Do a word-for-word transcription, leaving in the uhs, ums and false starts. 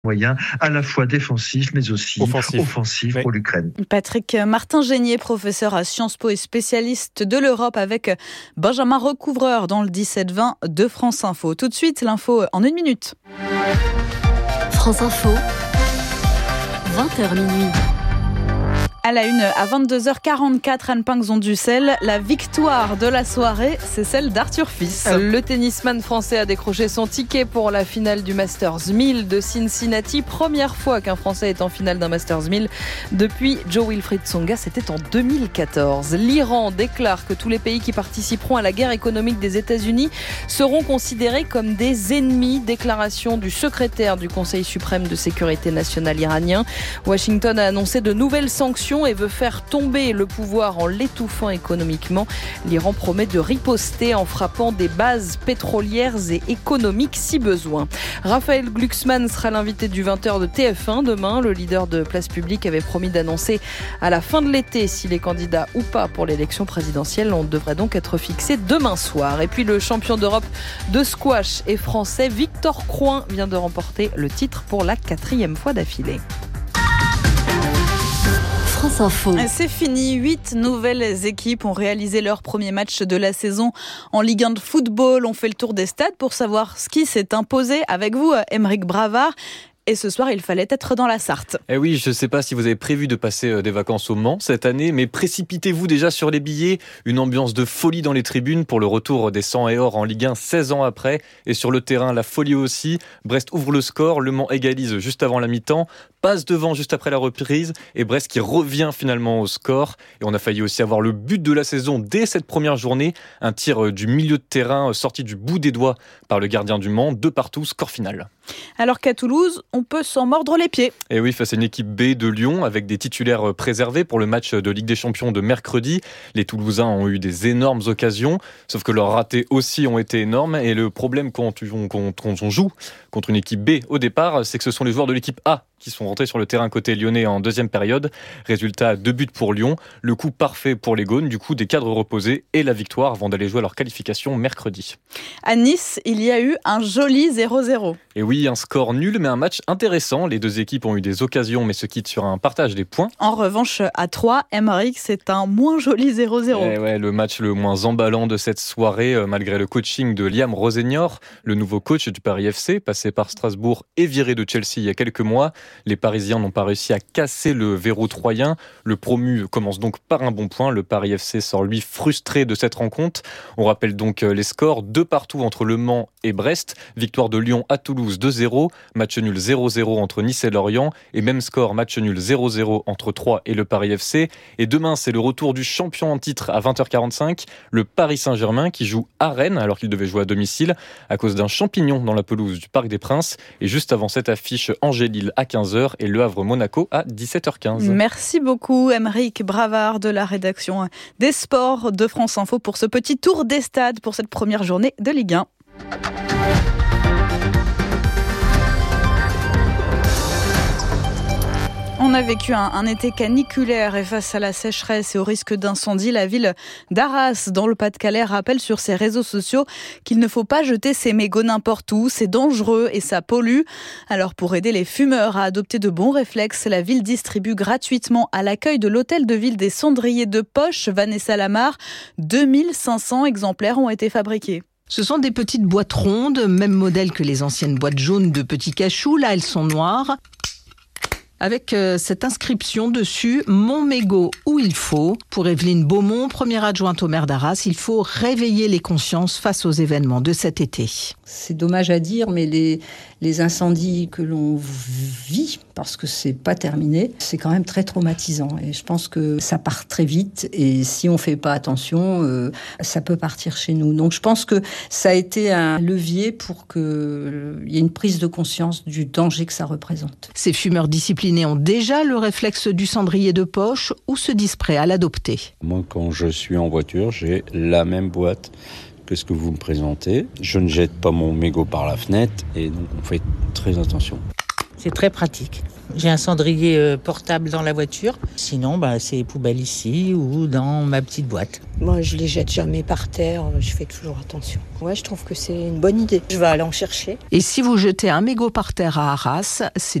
moyens à la fois défensifs mais aussi offensifs offensif oui. pour l'Ukraine. Patrick Martin-Génier, professeur à Sciences Po et spécialiste de l'Europe avec Benjamin Recouvreur dans le dix-sept vingt de France Info. Tout de suite, l'info en une minute. France Info, vingt heures minuit. À la une, à vingt-deux heures quarante-quatre, Anne Pinxon-Dussel, la victoire de la soirée, c'est celle d'Arthur Fils. Le tennisman français a décroché son ticket pour la finale du Masters mille de Cincinnati. Première fois qu'un Français est en finale d'un Masters mille depuis Jo-Wilfried Tsonga, c'était en deux mille quatorze. L'Iran déclare que tous les pays qui participeront à la guerre économique des États-Unis seront considérés comme des ennemis. Déclaration du secrétaire du Conseil suprême de sécurité nationale iranien. Washington a annoncé de nouvelles sanctions et veut faire tomber le pouvoir en l'étouffant économiquement. L'Iran promet de riposter en frappant des bases pétrolières et économiques si besoin. Raphaël Glucksmann sera l'invité du vingt heures de T F un demain. Le leader de Place Publique avait promis d'annoncer à la fin de l'été s'il est candidat ou pas pour l'élection présidentielle. On devrait donc être fixé demain soir. Et puis le champion d'Europe de squash est français. Victor Crouin vient de remporter le titre pour la quatrième fois d'affilée. France Info. C'est fini. Huit nouvelles équipes ont réalisé leur premier match de la saison en Ligue un de football. On fait le tour des stades pour savoir ce qui s'est imposé. Avec vous, Aymeric Bravard. Et ce soir, il fallait être dans la Sarthe. Eh oui, je ne sais pas si vous avez prévu de passer des vacances au Mans cette année, mais précipitez-vous déjà sur les billets. Une ambiance de folie dans les tribunes pour le retour des sang et or en Ligue un seize ans après. Et sur le terrain, la folie aussi. Brest ouvre le score, Le Mans égalise juste avant la mi-temps, passe devant juste après la reprise et Brest qui revient finalement au score. Et on a failli aussi avoir le but de la saison dès cette première journée. Un tir du milieu de terrain sorti du bout des doigts par le gardien du Mans. Deux partout, score final. Alors qu'à Toulouse, on peut s'en mordre les pieds. Et oui, face à une équipe B de Lyon avec des titulaires préservés pour le match de Ligue des Champions de mercredi. Les Toulousains ont eu des énormes occasions, sauf que leurs ratés aussi ont été énormes. Et le problème quand on, quand on joue contre une équipe B au départ, c'est que ce sont les joueurs de l'équipe A qui sont rentrés sur le terrain côté lyonnais en deuxième période. Résultat, deux buts pour Lyon. Le coup parfait pour les Gaunes, du coup des cadres reposés et la victoire avant d'aller jouer leur qualification mercredi. À Nice, il y a eu un joli zéro zéro. Et oui, un score nul, mais un match intéressant. Les deux équipes ont eu des occasions, mais se quittent sur un partage des points. En revanche, à Troyes, Aymeric, c'est un moins joli zéro zéro. Et ouais, le match le moins emballant de cette soirée, malgré le coaching de Liam Rosenior, le nouveau coach du Paris F C, passé par Strasbourg et viré de Chelsea il y a quelques mois. Les Parisiens n'ont pas réussi à casser le verrou troyen. Le promu commence donc par un bon point. Le Paris F C sort lui frustré de cette rencontre. On rappelle donc les scores, deux partout entre Le Mans et Brest. Victoire de Lyon à Toulouse deux zéro. Match nul zéro zéro entre Nice et Lorient. Et même score, match nul zéro zéro entre Troyes et le Paris F C. Et demain, c'est le retour du champion en titre à vingt heures quarante-cinq. Le Paris Saint-Germain qui joue à Rennes alors qu'il devait jouer à domicile à cause d'un champignon dans la pelouse du Parc des Princes. Et juste avant cette affiche, Angers-Lille à quinze heures et Le Havre-Monaco à dix-sept heures quinze. Merci beaucoup, Aymeric Bravard de la rédaction des sports de France Info pour ce petit tour des stades pour cette première journée de Ligue un. On a vécu un, un été caniculaire et face à la sécheresse et au risque d'incendie, la ville d'Arras, dans le Pas-de-Calais, rappelle sur ses réseaux sociaux qu'il ne faut pas jeter ses mégots n'importe où, c'est dangereux et ça pollue. Alors pour aider les fumeurs à adopter de bons réflexes, la ville distribue gratuitement à l'accueil de l'hôtel de ville des cendriers de poche Vanessa Lamar. deux mille cinq cents exemplaires ont été fabriqués. Ce sont des petites boîtes rondes, même modèle que les anciennes boîtes jaunes de petits cachous. Là, elles sont noires, avec euh, cette inscription dessus, « Mon mégot où il faut ». Pour Evelyne Beaumont, première adjointe au maire d'Arras, il faut réveiller les consciences face aux événements de cet été. C'est dommage à dire, mais les, les incendies que l'on vit, parce que c'est pas terminé, c'est quand même très traumatisant. Et je pense que ça part très vite, et si on fait pas attention, euh, ça peut partir chez nous. Donc je pense que ça a été un levier pour qu'il euh, y ait une prise de conscience du danger que ça représente. Ces fumeurs disciplinés ont déjà le réflexe du cendrier de poche ou se disent prêts à l'adopter. Moi, quand je suis en voiture, j'ai la même boîte que ce que vous me présentez. Je ne jette pas mon mégot par la fenêtre et donc on fait très attention. C'est très pratique. J'ai un cendrier euh, portable dans la voiture. Sinon, bah, c'est les poubelles ici ou dans ma petite boîte. Moi, je les jette jamais par terre. Je fais toujours attention. Ouais, je trouve que c'est une bonne idée. Je vais aller en chercher. Et si vous jetez un mégot par terre à Arras, c'est